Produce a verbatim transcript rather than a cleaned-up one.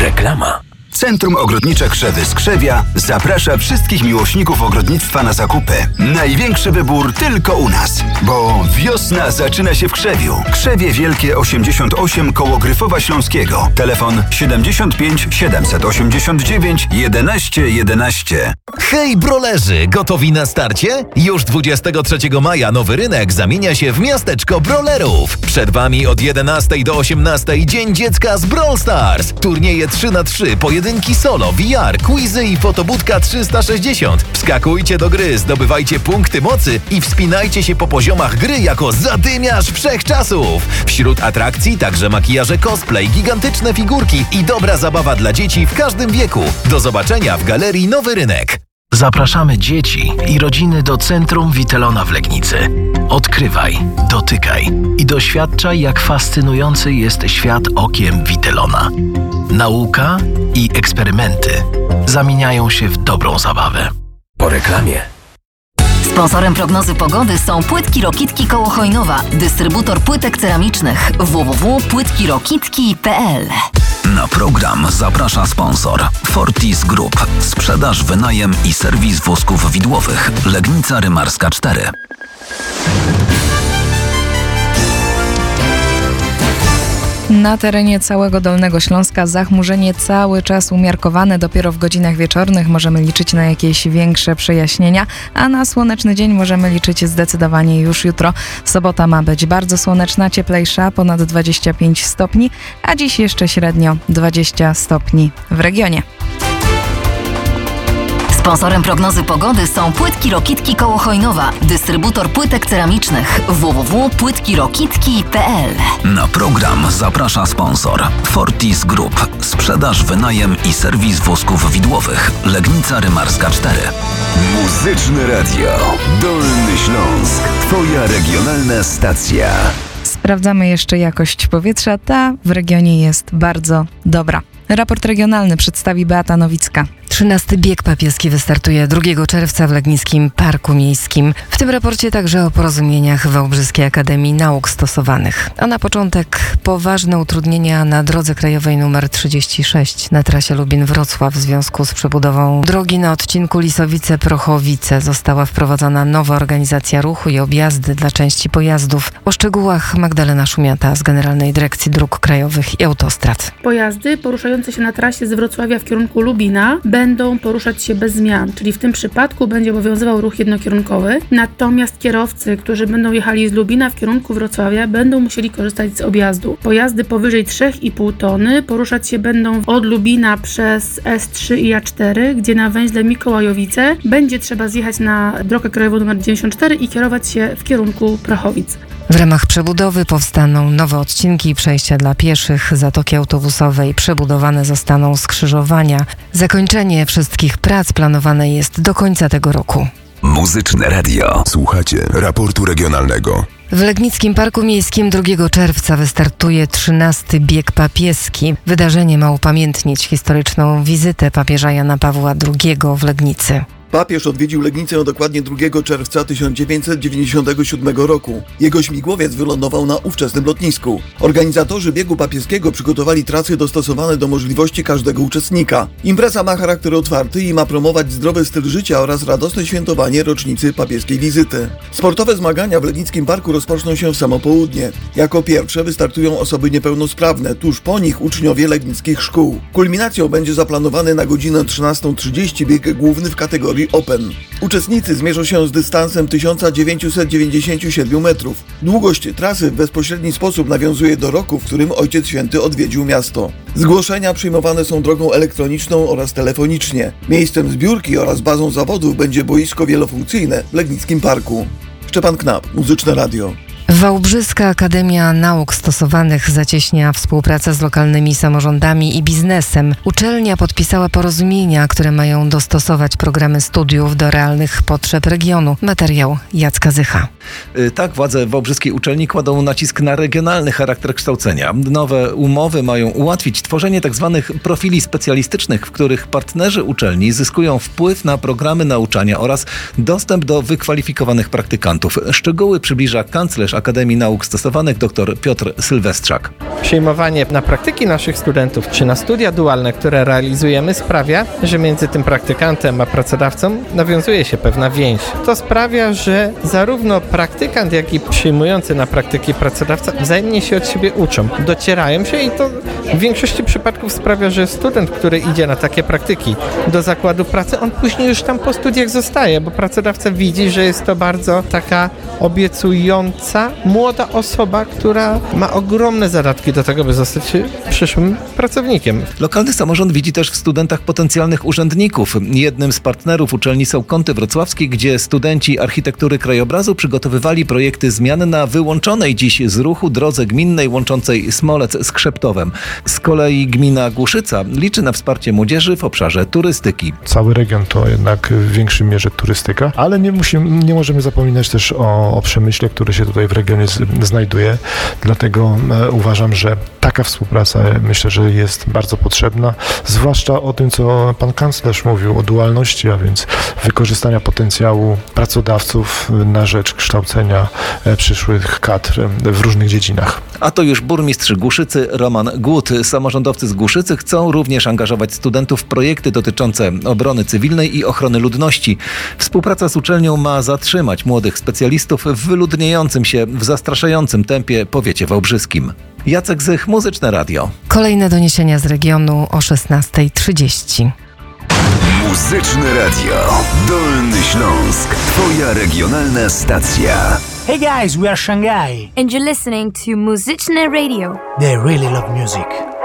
Reklama. Centrum Ogrodnicze Krzewy Skrzewia zaprasza wszystkich miłośników ogrodnictwa na zakupy. Największy wybór tylko u nas, bo wiosna zaczyna się w Krzewiu. Krzewie Wielkie osiemdziesiąt osiem koło Gryfowa Śląskiego. Telefon siedemdziesiąt pięć siedemset osiemdziesiąt dziewięć jedenaście jedenaście. Hej brolerzy, gotowi na starcie? Już dwudziestego trzeciego maja Nowy Rynek zamienia się w miasteczko brolerów. Przed Wami od jedenastej do osiemnastej Dzień Dziecka z Brawl Stars. Turnieje trzy na trzy, pojedynki solo, V R, quizy i fotobudka trzysta sześćdziesiąt. Wskakujcie do gry, zdobywajcie punkty mocy i wspinajcie się po poziomach gry jako zadymiarz wszechczasów. Wśród atrakcji także makijaże cosplay, gigantyczne figurki i dobra zabawa dla dzieci w każdym wieku. Do zobaczenia w Galerii Nowy Rynek. Zapraszamy dzieci i rodziny do Centrum Witelona w Legnicy. Odkrywaj, dotykaj i doświadczaj, jak fascynujący jest świat okiem Witelona. Nauka i eksperymenty zamieniają się w dobrą zabawę. Po reklamie. Sponsorem prognozy pogody są Płytki Rokitki koło Chojnowa, dystrybutor płytek ceramicznych w w w kropka płytki rokitki kropka p l. Na program zaprasza sponsor Fortis Group. Sprzedaż, wynajem i serwis wózków widłowych. Legnica Rymarska cztery. Na terenie całego Dolnego Śląska zachmurzenie cały czas umiarkowane. Dopiero w godzinach wieczornych możemy liczyć na jakieś większe przejaśnienia, a na słoneczny dzień możemy liczyć zdecydowanie już jutro. Sobota ma być bardzo słoneczna, cieplejsza, ponad dwadzieścia pięć stopni, a dziś jeszcze średnio dwadzieścia stopni w regionie. Sponsorem prognozy pogody są Płytki Rokitki koło Chojnowa, dystrybutor płytek ceramicznych w w w kropka płytki rokitki kropka p l. Na program zaprasza sponsor Fortis Group. Sprzedaż, wynajem i serwis wózków widłowych. Legnica Rymarska cztery. Muzyczne Radio. Dolny Śląsk. Twoja regionalna stacja. Sprawdzamy jeszcze jakość powietrza. Ta w regionie jest bardzo dobra. Raport regionalny przedstawi Beata Nowicka. trzynasty bieg papieski wystartuje drugiego czerwca w Legnickim Parku Miejskim. W tym raporcie także o porozumieniach w Wałbrzyskiej Akademii Nauk Stosowanych. A na początek poważne utrudnienia na drodze krajowej nr trzydzieści sześć na trasie Lubin-Wrocław w związku z przebudową drogi na odcinku Lisowice-Prochowice. Została wprowadzona nowa organizacja ruchu i objazdy dla części pojazdów. O szczegółach Magdalena Szumiata z Generalnej Dyrekcji Dróg Krajowych i Autostrad. Pojazdy poruszające się na trasie z Wrocławia w kierunku Lubina będą poruszać się bez zmian, czyli w tym przypadku będzie obowiązywał ruch jednokierunkowy. Natomiast kierowcy, którzy będą jechali z Lubina w kierunku Wrocławia, będą musieli korzystać z objazdu. Pojazdy powyżej trzy i pół tony poruszać się będą od Lubina przez S trzy i A cztery, gdzie na węźle Mikołajowice będzie trzeba zjechać na drogę krajową nr dziewięćdziesiąt cztery i kierować się w kierunku Prochowic. W ramach przebudowy powstaną nowe odcinki i przejścia dla pieszych, zatoki autobusowej, przebudowane zostaną skrzyżowania. Zakończenie wszystkich prac planowane jest do końca tego roku. Muzyczne Radio. Słuchacie raportu regionalnego. W Legnickim Parku Miejskim drugiego czerwca wystartuje trzynasty bieg papieski. Wydarzenie ma upamiętnić historyczną wizytę papieża Jana Pawła drugiego w Legnicy. Papież odwiedził Legnicę dokładnie drugiego czerwca tysiąc dziewięćset dziewięćdziesiątego siódmego roku. Jego śmigłowiec wylądował na ówczesnym lotnisku. Organizatorzy biegu papieskiego przygotowali trasy dostosowane do możliwości każdego uczestnika. Impreza ma charakter otwarty i ma promować zdrowy styl życia oraz radosne świętowanie rocznicy papieskiej wizyty. Sportowe zmagania w Legnickim Parku rozpoczną się w samo południe. Jako pierwsze wystartują osoby niepełnosprawne, tuż po nich uczniowie legnickich szkół. Kulminacją będzie zaplanowany na godzinę trzynastą trzydzieści bieg główny w kategorii Open. Uczestnicy zmierzą się z dystansem tysiąc dziewięćset dziewięćdziesiąt siedem metrów. Długość trasy w bezpośredni sposób nawiązuje do roku, w którym Ojciec Święty odwiedził miasto. Zgłoszenia przyjmowane są drogą elektroniczną oraz telefonicznie. Miejscem zbiórki oraz bazą zawodów będzie boisko wielofunkcyjne w Legnickim Parku. Szczepan Knap, Muzyczne Radio. Wałbrzyska Akademia Nauk Stosowanych zacieśnia współpracę z lokalnymi samorządami i biznesem. Uczelnia podpisała porozumienia, które mają dostosować programy studiów do realnych potrzeb regionu. Materiał Jacka Zycha. Tak, władze Wałbrzyskiej Uczelni kładą nacisk na regionalny charakter kształcenia. Nowe umowy mają ułatwić tworzenie tzw. profili specjalistycznych, w których partnerzy uczelni zyskują wpływ na programy nauczania oraz dostęp do wykwalifikowanych praktykantów. Szczegóły przybliża kanclerz Akademii Nauk Stosowanych dr Piotr Sylwestrzak. Przyjmowanie na praktyki naszych studentów, czy na studia dualne, które realizujemy, sprawia, że między tym praktykantem a pracodawcą nawiązuje się pewna więź. To sprawia, że zarówno praktykant, jak i przyjmujący na praktyki pracodawca wzajemnie się od siebie uczą, docierają się i to w większości przypadków sprawia, że student, który idzie na takie praktyki do zakładu pracy, on później już tam po studiach zostaje, bo pracodawca widzi, że jest to bardzo taka obiecująca, młoda osoba, która ma ogromne zadatki do tego, by zostać przyszłym pracownikiem. Lokalny samorząd widzi też w studentach potencjalnych urzędników. Jednym z partnerów uczelni są Kąty Wrocławskie, gdzie studenci architektury krajobrazu przygotowywali projekty zmian na wyłączonej dziś z ruchu drodze gminnej łączącej Smolec z Krzeptowem. Z kolei gmina Głuszyca liczy na wsparcie młodzieży w obszarze turystyki. Cały region to jednak w większej mierze turystyka, ale nie, musimy, nie możemy zapominać też o, o przemyśle, który się tutaj w regionie z, znajduje. Dlatego e, uważam, że taka współpraca myślę, że jest bardzo potrzebna, zwłaszcza o tym, co pan kanclerz mówił, o dualności, a więc wykorzystania potencjału pracodawców na rzecz kształcenia e, przyszłych kadr w różnych dziedzinach. A to już burmistrz Głuszycy Roman Głód. Samorządowcy z Głuszycy chcą również angażować studentów w projekty dotyczące obrony cywilnej i ochrony ludności. Współpraca z uczelnią ma zatrzymać młodych specjalistów w wyludniającym się, w zastraszającym tempie powiecie wałbrzyskim. Jacek Zych, Muzyczne Radio. Kolejne doniesienia z regionu o szesnasta trzydzieści. Muzyczne Radio. Dolny Śląsk. Twoja regionalna stacja. Hey guys, we are Shanghai. And you're listening to Muzyczne Radio. They really love music.